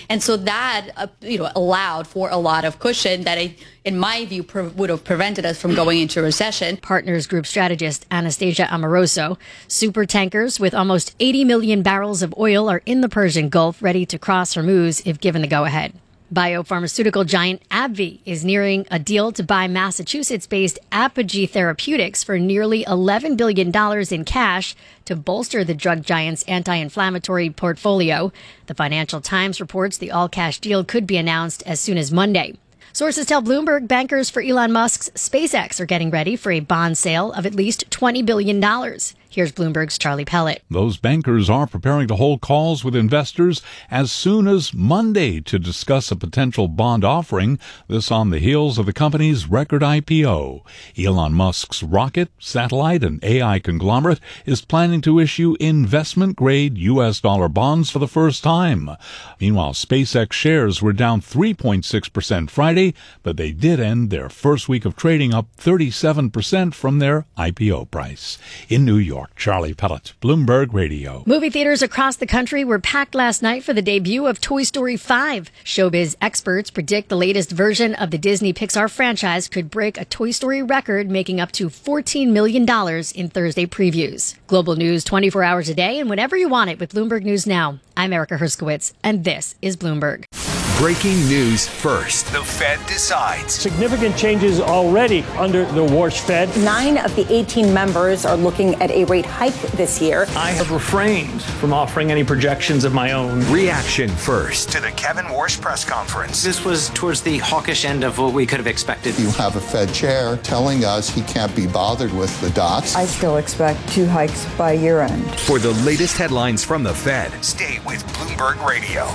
And so that, allowed for a lot of cushion that, in my view, would have prevented us from going into recession. Partners Group strategist Anastasia Amoroso. Super tankers with almost 80 million barrels of oil are in the Persian Gulf, ready to cross Hormuz if given the go-ahead. Biopharmaceutical giant AbbVie is nearing a deal to buy Massachusetts-based Apogee Therapeutics for nearly $11 billion in cash to bolster the drug giant's anti-inflammatory portfolio. The Financial Times reports the all-cash deal could be announced as soon as Monday. Sources tell Bloomberg bankers for Elon Musk's SpaceX are getting ready for a bond sale of at least $20 billion. Here's Bloomberg's Charlie Pellet. Those bankers are preparing to hold calls with investors as soon as Monday to discuss a potential bond offering, this on the heels of the company's record IPO. Elon Musk's rocket, satellite, and AI conglomerate is planning to issue investment-grade U.S. dollar bonds for the first time. Meanwhile, SpaceX shares were down 3.6% Friday, but they did end their first week of trading up 37% from their IPO price. In New York, Charlie Pellet, Bloomberg Radio. Movie theaters across the country were packed last night for the debut of Toy Story 5. Showbiz experts predict the latest version of the Disney Pixar franchise could break a Toy Story record, making up to $14 million in Thursday previews. Global news 24 hours a day and whenever you want it with Bloomberg News Now. I'm Erica Herskowitz, and this is Bloomberg. Breaking news first. The Fed decides. Significant changes already under the Warsh Fed. 9 of the 18 members are looking at a rate hike this year. I have refrained from offering any projections of my own. Reaction first to the Kevin Warsh press conference. This was towards the hawkish end of what we could have expected. You have a Fed chair telling us he can't be bothered with the dots. I still expect 2 hikes by year end. For the latest headlines from the Fed, stay with Bloomberg Radio.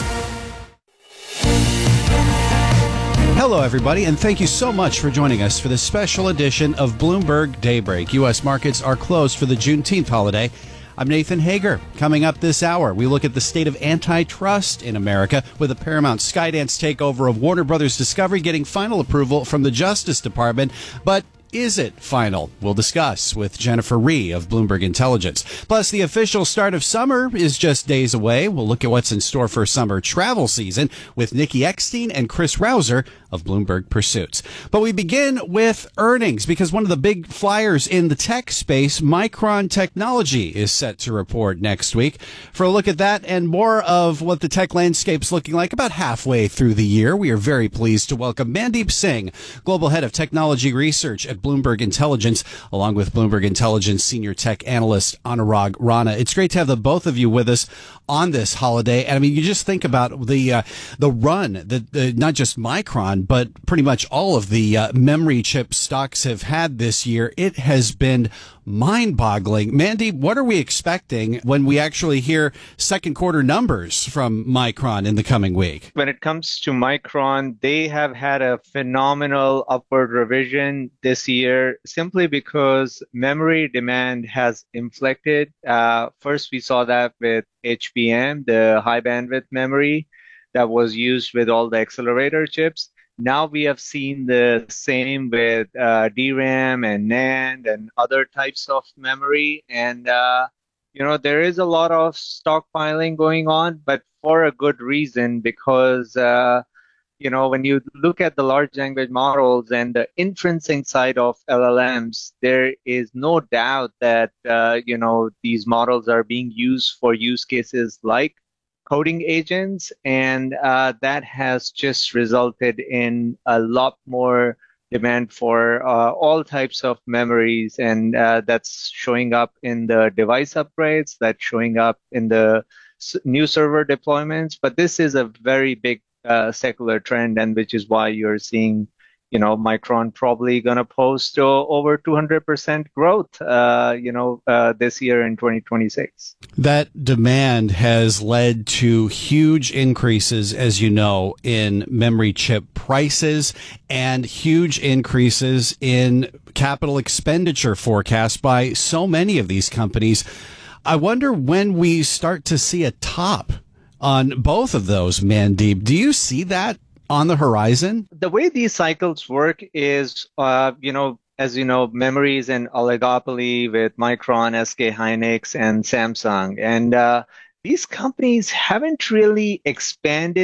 Hello, everybody, and thank you so much for joining us for this special edition of Bloomberg Daybreak. U.S. markets are closed for the Juneteenth holiday. I'm Nathan Hager. Coming up this hour, we look at the state of antitrust in America with the Paramount Skydance takeover of Warner Brothers Discovery getting final approval from the Justice Department. But is it final? We'll discuss with Jennifer Rhee of Bloomberg Intelligence. Plus, the official start of summer is just days away. We'll look at what's in store for summer travel season with Nikki Eckstein and Chris Rausser of Bloomberg Pursuits. But we begin with earnings because one of the big flyers in the tech space, Micron Technology, is set to report next week. For a look at that and more of what the tech landscape's looking like about halfway through the year, we are very pleased to welcome Mandeep Singh, Global Head of Technology Research at Bloomberg Intelligence, along with Bloomberg Intelligence Senior Tech Analyst Anurag Rana. It's great to have the both of you with us on this holiday. And I mean, you just think about the run that not just Micron, but pretty much all of the memory chip stocks have had this year. It has been mind-boggling. Mandeep, what are we expecting when we actually hear second quarter numbers from Micron in the coming week? When it comes to Micron, they have had a phenomenal upward revision this year simply because memory demand has inflected. First, we saw that with HBM, the high bandwidth memory that was used with all the accelerator chips. Now we have seen the same with DRAM and NAND and other types of memory. And, there is a lot of stockpiling going on, but for a good reason, because, when you look at the large language models and the inferencing side of LLMs, there is no doubt that, these models are being used for use cases like coding agents, and that has just resulted in a lot more demand for all types of memories, and that's showing up in the device upgrades, that's showing up in the new server deployments. But this is a very big secular trend, and which is why you're seeing Micron probably going to post over 200% growth, this year in 2026. That demand has led to huge increases, as you know, in memory chip prices and huge increases in capital expenditure forecasts by so many of these companies. I wonder when we start to see a top on both of those, Mandeep. Do you see that on the horizon? The way these cycles work is, as you know, memory is an oligopoly with Micron, SK Hynix, and Samsung. And these companies haven't really expanded